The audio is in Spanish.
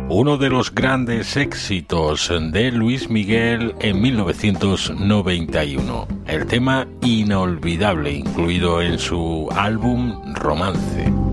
Uno de los grandes éxitos de Luis Miguel en 1991, el tema Inolvidable, incluido en su álbum Romance.